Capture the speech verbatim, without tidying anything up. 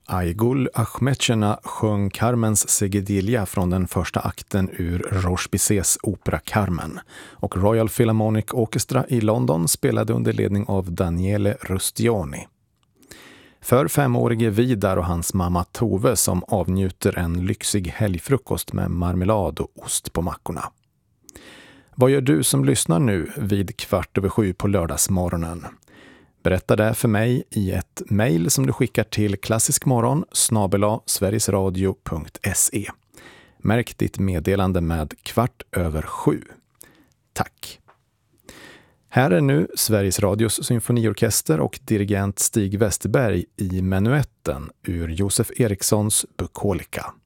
Aygul Ahmetjana sjöng Carmens Segedilja från den första akten ur Roche Bizets opera Carmen, och Royal Philharmonic Orchestra i London spelade under ledning av Daniele Rustioni. För femårige Vidar och hans mamma Tove som avnjuter en lyxig helgfrukost med marmelad och ost på mackorna. Vad gör du som lyssnar nu vid kvart över sju på lördagsmorgonen? Berätta det för mig i ett mejl som du skickar till klassiskmorgon snabel-a sverigesradio punkt se. Märk ditt meddelande med kvart över sju. Tack! Här är nu Sveriges Radios symfoniorkester och dirigent Stig Westerberg i menuetten ur Josef Erikssons Bukolika.